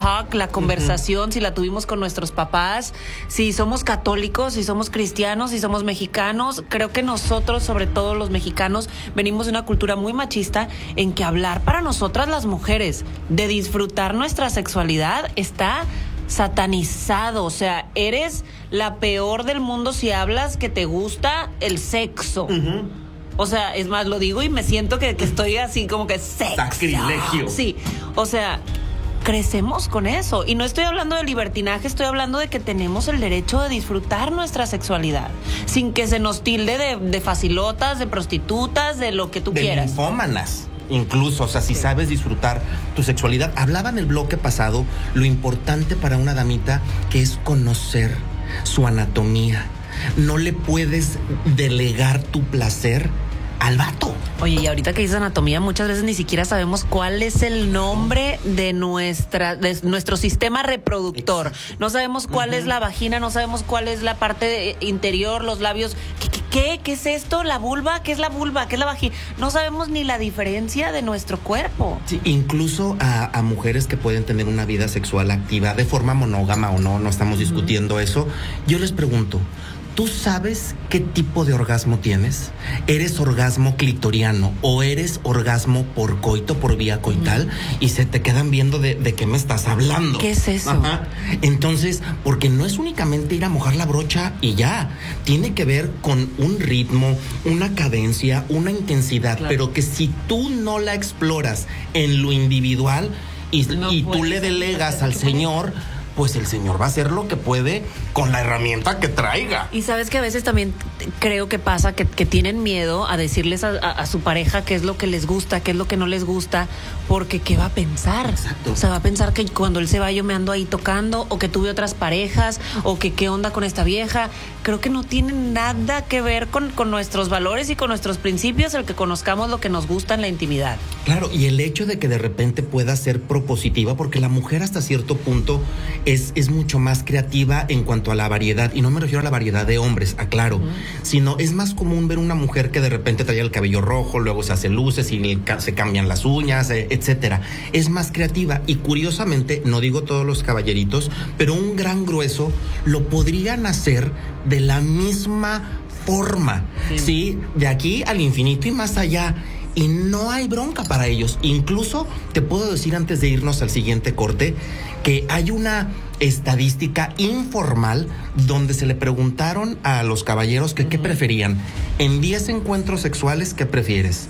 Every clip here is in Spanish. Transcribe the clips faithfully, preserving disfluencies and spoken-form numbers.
talk, la conversación, uh-huh. si la tuvimos con nuestros papás, si somos católicos, si somos cristianos, si somos mexicanos. Creo que nosotros, sobre todo los mexicanos, venimos de una cultura muy machista en que hablar para nosotras las mujeres de disfrutar nuestra sexualidad está satanizado. O sea, eres la peor del mundo si hablas que te gusta el sexo. Uh-huh. O sea, es más, lo digo y me siento que, que estoy así como que sexo. Sacrilegio. Sí, o sea, crecemos con eso. Y no estoy hablando de libertinaje, estoy hablando de que tenemos el derecho de disfrutar nuestra sexualidad sin que se nos tilde de, de facilotas, de prostitutas, de lo que tú de quieras. Ninfómanas. Incluso, o sea, si sabes disfrutar tu sexualidad. Hablaba en el bloque pasado lo importante para una damita que es conocer su anatomía. No le puedes delegar tu placer al vato. Oye, y ahorita que dices anatomía, muchas veces ni siquiera sabemos cuál es el nombre de nuestra, de nuestro sistema reproductor. No sabemos cuál uh-huh. es la vagina, no sabemos cuál es la parte interior, los labios. ¿Qué, qué, qué, qué es esto? ¿La vulva? ¿Qué es la vulva? ¿Qué es la vagina? No sabemos ni la diferencia de nuestro cuerpo. Sí, incluso a, a mujeres que pueden tener una vida sexual activa de forma monógama o no, no estamos discutiendo uh-huh. eso. Yo les pregunto, ¿tú sabes qué tipo de orgasmo tienes? ¿Eres orgasmo clitoriano o eres orgasmo por coito, por vía coital? Mm. Y se te quedan viendo de, de qué me estás hablando. ¿Qué es eso? Ajá. Entonces, porque no es únicamente ir a mojar la brocha y ya. Tiene que ver con un ritmo, una cadencia, una intensidad. Claro. Pero que si tú no la exploras en lo individual y, no y tú le delegas al Señor, pues el Señor va a hacer lo que puede con la herramienta que traiga. Y sabes que a veces también creo que pasa que, que tienen miedo a decirles a, a, a su pareja qué es lo que les gusta, qué es lo que no les gusta, porque qué va a pensar. Exacto. O sea, va a pensar que cuando él se va yo me ando ahí tocando, o que tuve otras parejas, o que qué onda con esta vieja. Creo que no tiene nada que ver con, con nuestros valores y con nuestros principios el que conozcamos lo que nos gusta en la intimidad. Claro, y el hecho de que de repente pueda ser propositiva, porque la mujer hasta cierto punto es, es mucho más creativa en cuanto a la variedad, y no me refiero a la variedad de hombres, aclaro, uh-huh. sino es más común ver una mujer que de repente trae el cabello rojo, luego se hace luces y se cambian las uñas, etcétera. Es más creativa, y curiosamente, no digo todos los caballeritos, pero un gran grueso lo podrían hacer de la misma forma, sí. ¿sí? De aquí al infinito y más allá. Y no hay bronca para ellos. Incluso te puedo decir antes de irnos al siguiente corte que hay una estadística informal donde se le preguntaron a los caballeros que uh-huh. qué preferían. En diez encuentros sexuales, ¿qué prefieres?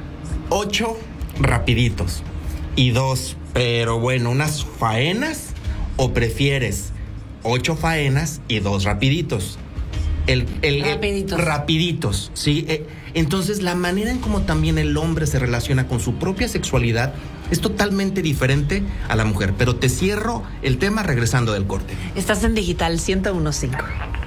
Ocho rapiditos y dos, pero bueno, unas faenas, o prefieres ocho faenas y dos rapiditos. El, el, rapiditos. El, rapiditos, ¿sí? Eh, entonces, la manera en cómo también el hombre se relaciona con su propia sexualidad es totalmente diferente a la mujer. Pero te cierro el tema regresando del corte. Estás en Digital ciento uno punto cinco.